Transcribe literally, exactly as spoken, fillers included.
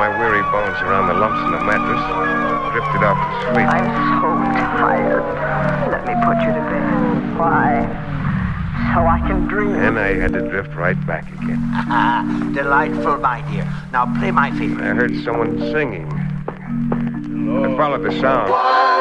my weary bones around the lumps in the mattress, drifted off to sleep. I'm so tired. Let me put you to bed. Why? So I can dream. Then I had to drift right back again. Delightful, my dear. Now play my favorite. I heard someone singing. I followed the sound.